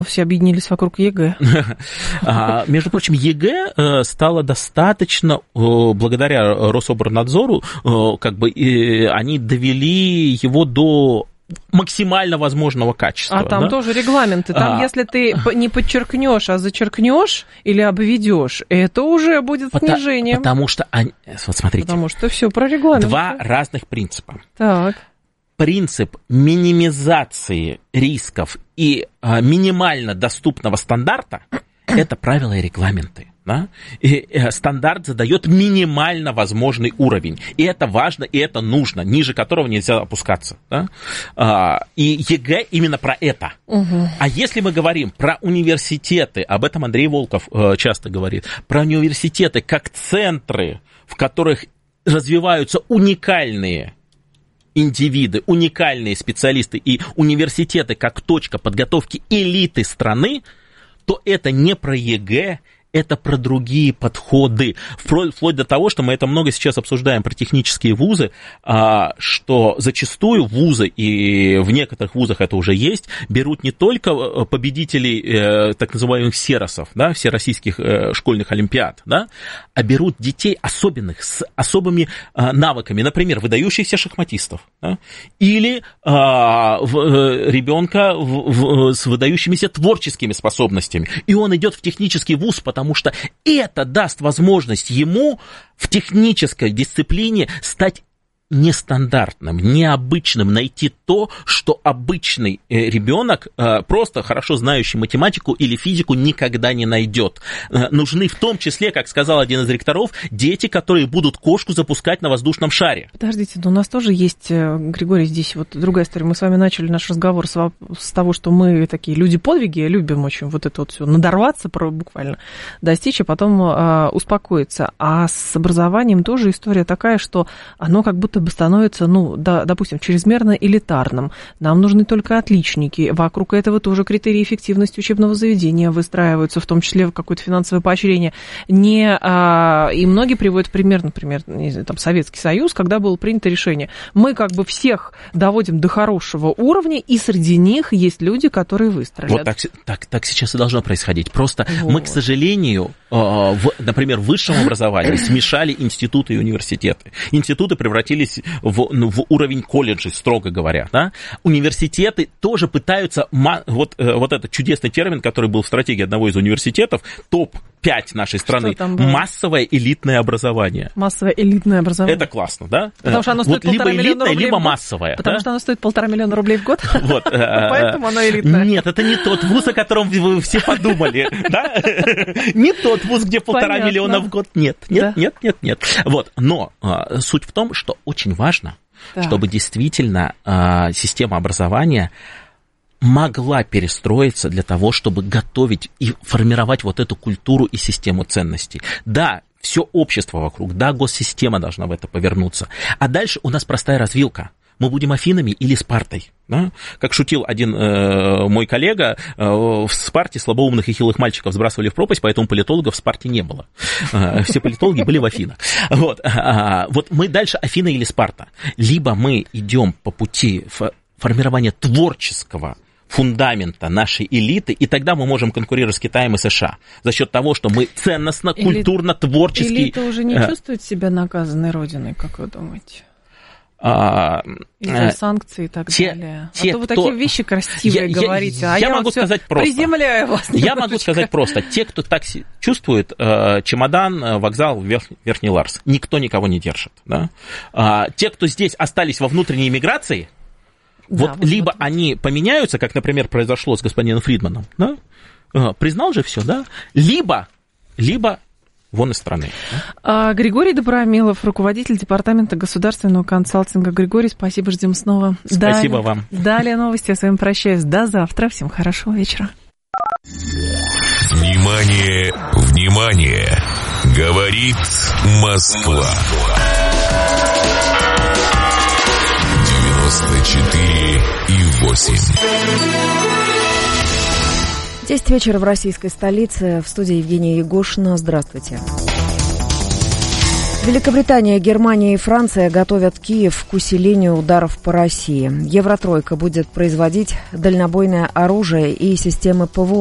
Все объединились вокруг ЕГЭ. Между прочим, ЕГЭ стало достаточно, благодаря Рособорнадзору, они довели его до максимально возможного качества. А там тоже регламенты. Там, если ты не подчеркнешь, а зачеркнешь или обведешь, это уже будет снижение. Потому что, вот смотрите. Потому что все про регламент. Два разных принципа. Так. Принцип минимизации рисков и минимально доступного стандарта – это правила и регламенты. Да? И стандарт задает минимально возможный уровень. И это важно, и это нужно, ниже которого нельзя опускаться. Да? И ЕГЭ именно про это. Угу. А если мы говорим про университеты, об этом Андрей Волков часто говорит, про университеты как центры, в которых развиваются уникальные индивиды, уникальные специалисты и университеты как точка подготовки элиты страны, то это не про ЕГЭ, это про другие подходы. Вплоть до того, что мы это много сейчас обсуждаем про технические вузы, что зачастую вузы, и в некоторых вузах это уже есть, берут не только победителей так называемых серосов, да, всероссийских школьных олимпиад, да, а берут детей особенных, с особыми навыками, например, выдающихся шахматистов, да, или ребенка с выдающимися творческими способностями. И он идет в технический вуз, потому что это даст возможность ему в технической дисциплине стать нестандартным, необычным, найти то, что обычный ребенок, просто хорошо знающий математику или физику, никогда не найдет. Нужны в том числе, как сказал один из ректоров, дети, которые будут кошку запускать на воздушном шаре. Подождите, но у нас тоже есть, Григорий, здесь вот другая история. Мы с вами начали наш разговор с того, что мы такие люди-подвиги, любим очень вот это вот все, надорваться буквально, достичь, а потом успокоиться. А с образованием тоже история такая, что оно как будто бы становится, допустим, чрезмерно элитарным. Нам нужны только отличники. Вокруг этого тоже критерии эффективности учебного заведения выстраиваются, в том числе какое-то финансовое поощрение. И многие приводят пример, например, там, Советский Союз, когда было принято решение. Мы как бы всех доводим до хорошего уровня, и среди них есть люди, которые выстрелят. Вот так сейчас и должно происходить. Просто мы, к сожалению, например, в высшем образовании смешали институты и университеты. Институты превратились в уровень колледжей, строго говоря. Да? Университеты тоже пытаются, вот этот чудесный термин, который был в стратегии одного из университетов, топ-5 нашей страны, массовое элитное образование. Массовое элитное образование. Это классно, да? Потому что оно стоит либо 1,5 миллиона рублей либо в год. массовое. Потому что оно стоит 1,5 миллиона рублей в год. Вот. Поэтому оно элитное. Нет, это не тот вуз, о котором вы все подумали. Не тот вуз, где 1,5 миллиона в год. Нет. Вот. Но суть в том, что очень важно, чтобы действительно система образования могла перестроиться для того, чтобы готовить и формировать вот эту культуру и систему ценностей. Да, все общество вокруг, да, госсистема должна в это повернуться. А дальше у нас простая развилка. Мы будем Афинами или Спартой. Да? Как шутил один мой коллега, в Спарте слабоумных и хилых мальчиков сбрасывали в пропасть, поэтому политологов в Спарте не было. Все политологи были в Афинах. Вот мы дальше Афина или Спарта. Либо мы идем по пути формирования творческого фундамента нашей элиты, и тогда мы можем конкурировать с Китаем и США за счет того, что мы ценностно, культурно, творчески... Элита уже не чувствует себя наказанной родиной, как вы думаете? Из-за санкций и так далее. А то вы такие вещи красивые говорите, а я могу сказать просто. Приземляю вас. Я могу сказать просто. Те, кто так чувствует, чемодан, вокзал, Верхний Ларс, никто никого не держит. Да? Те, кто здесь остались во внутренней миграции, либо они поменяются, как, например, произошло с господином Фридманом, да? Признал же все, да? Либо вон из страны. Григорий Добромилов, руководитель департамента государственного консалтинга. Григорий, спасибо, ждем снова. Спасибо вам. Далее новости. Я с вами прощаюсь. До завтра. Всем хорошего вечера. Внимание, внимание! Говорит Москва. 94,8. 10 вечера в российской столице. В студии Евгения Егошина. Здравствуйте. Великобритания, Германия и Франция готовят Киев к усилению ударов по России. Евротройка будет производить дальнобойное оружие и системы ПВО